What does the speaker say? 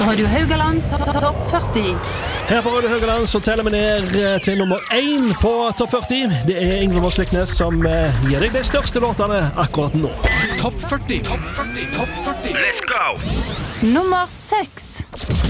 Radio Haugaland Topp 40. Her på Radio Haugaland så teller vi ned til nummer 1 på Topp 40. Det Yngve Morsliknes som gir deg de største låtene akkurat nå. Topp 40. Let's go! Nummer 6.